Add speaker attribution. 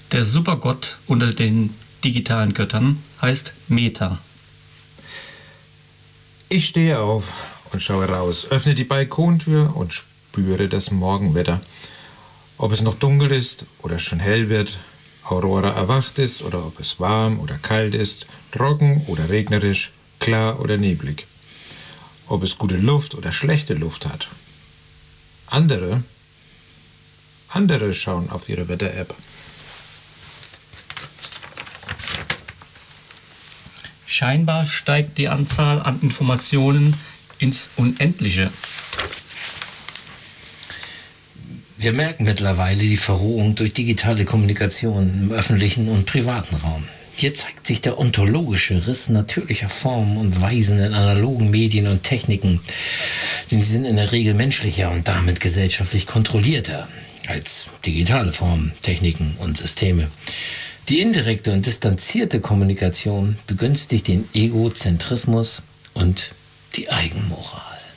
Speaker 1: Der Supergott unter den digitalen Göttern heißt Meta.
Speaker 2: Ich stehe auf und schaue raus, öffne die Balkontür und spüre das Morgenwetter. Ob es noch dunkel ist oder schon hell wird, Aurora erwacht ist oder ob es warm oder kalt ist, trocken oder regnerisch, klar oder neblig. Ob es gute Luft oder schlechte Luft hat. Andere schauen auf ihre Wetter-App.
Speaker 1: Scheinbar steigt die Anzahl an Informationen ins Unendliche.
Speaker 3: Wir merken mittlerweile die Verrohung durch digitale Kommunikation im öffentlichen und privaten Raum. Hier zeigt sich der ontologische Riss natürlicher Formen und Weisen in analogen Medien und Techniken, denn sie sind in der Regel menschlicher und damit gesellschaftlich kontrollierter als digitale Formen, Techniken und Systeme. Die indirekte und distanzierte Kommunikation begünstigt den Egozentrismus und die Eigenmoral.